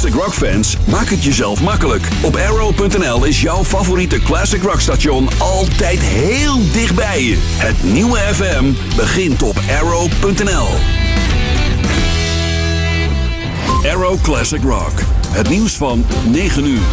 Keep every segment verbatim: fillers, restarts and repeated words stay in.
Classic Rock fans, maak het jezelf makkelijk. Op Arrow punt n l is jouw favoriete Classic Rock station altijd heel dichtbij je. Het nieuwe F M begint op Arrow punt n l. Arrow Classic Rock. Het nieuws van negen uur.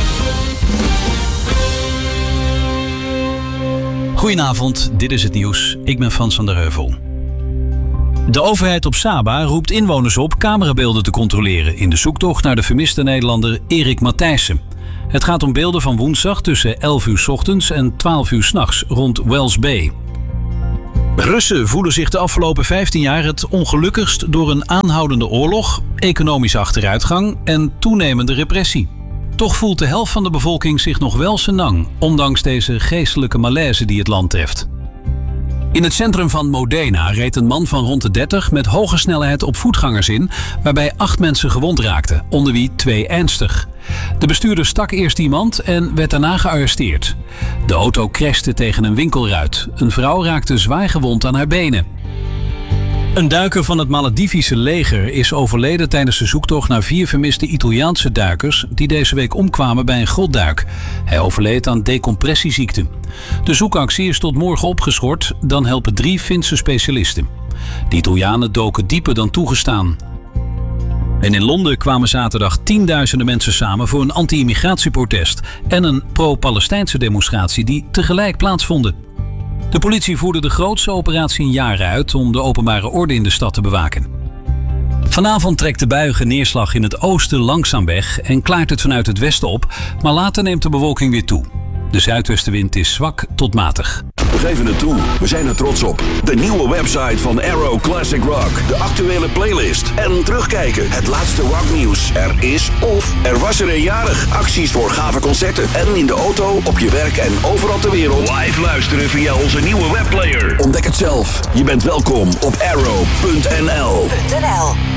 Goedenavond, dit is het nieuws. Ik ben Frans van der Heuvel. De overheid op Saba roept inwoners op camerabeelden te controleren in de zoektocht naar de vermiste Nederlander Erik Matthijssen. Het gaat om beelden van woensdag tussen elf uur 's ochtends en twaalf uur 's nachts rond Wells Bay. Russen voelen zich de afgelopen vijftien jaar het ongelukkigst door een aanhoudende oorlog, economische achteruitgang en toenemende repressie. Toch voelt de helft van de bevolking zich nog wel senang, ondanks deze geestelijke malaise die het land treft. In het centrum van Modena reed een man van rond de dertig met hoge snelheid op voetgangers in, waarbij acht mensen gewond raakten, onder wie twee ernstig. De bestuurder stak eerst iemand en werd daarna gearresteerd. De auto crashte tegen een winkelruit. Een vrouw raakte zwaar gewond aan haar benen. Een duiker van het Maledivische leger is overleden tijdens de zoektocht naar vier vermiste Italiaanse duikers die deze week omkwamen bij een grotduik. Hij overleed aan decompressieziekte. De zoekactie is tot morgen opgeschort, dan helpen drie Finse specialisten. De Italianen doken dieper dan toegestaan. En in Londen kwamen zaterdag tienduizenden mensen samen voor een anti-immigratieprotest en een pro-Palestijnse demonstratie die tegelijk plaatsvonden. De politie voerde de grootste operatie in jaren uit om de openbare orde in de stad te bewaken. Vanavond trekt de buige neerslag in het oosten langzaam weg en klaart het vanuit het westen op, maar later neemt de bewolking weer toe. De zuidwestenwind is zwak tot matig. We geven het toe, we zijn er trots op. De nieuwe website van Arrow Classic Rock. De actuele playlist. En terugkijken. Het laatste rocknieuws. Er is of er was er een jarig. Acties voor gave concerten. En in de auto, op je werk en overal ter wereld. Live luisteren via onze nieuwe webplayer. Ontdek het zelf. Je bent welkom op Arrow punt n l.